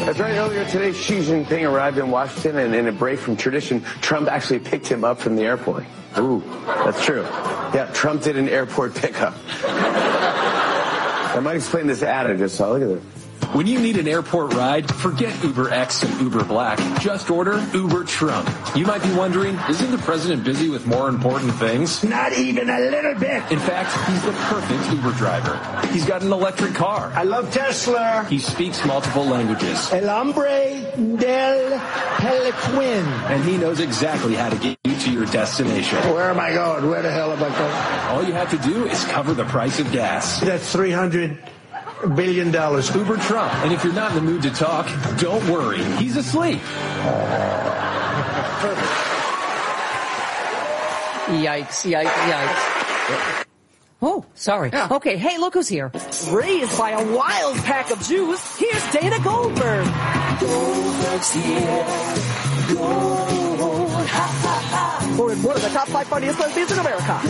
That's right. Earlier today, Xi Jinping arrived in Washington, and in a break from tradition, Trump actually picked him up from the airport. Ooh, that's true. Yeah, Trump did an airport pickup. I might explain this ad I just saw. Look at this. When you need an airport ride, forget Uber X and Uber Black. Just order Uber Trump. You might be wondering, isn't the president busy with more important things? Not even a little bit. In fact, he's the perfect Uber driver. He's got an electric car. I love Tesla. He speaks multiple languages. El hombre del Peliquin. And he knows exactly how to get you to your destination. Where am I going? Where the hell am I going? All you have to do is cover the price of gas. That's $300 billion. Uber Trump. And if you're not in the mood to talk, don't worry. He's asleep. Yikes, yikes, yikes. Oh, sorry. Yeah. Okay, hey, look who's here. Raised by a wild pack of Jews, here's Dana Goldberg. Goldberg's here. Gold. Ha, ha, ha. Voted one of the top 5 funniest lesbians in America.